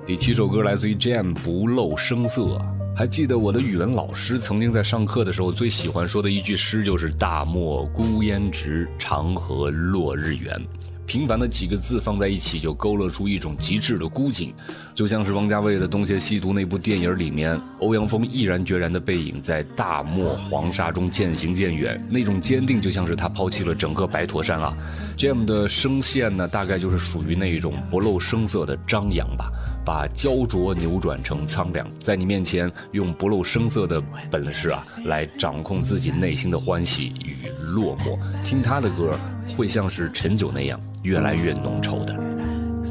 第7首歌来自于 Jam， 不露声色。还记得我的语文老师曾经在上课的时候最喜欢说的一句诗，就是大漠孤烟直，长河落日圆。平凡的几个字放在一起，就勾勒出一种极致的孤寂，就像是王家卫的《东邪西毒》那部电影里面，欧阳锋毅然决然的背影在大漠黄沙中渐行渐远，那种坚定就像是他抛弃了整个白驼山啊。Jam 的声线呢，大概就是属于那种不露声色的张扬吧，把焦灼扭转成苍凉，在你面前用不露声色的本事啊，来掌控自己内心的欢喜与落寞。听他的歌，会像是陈酒那样越来越浓稠的。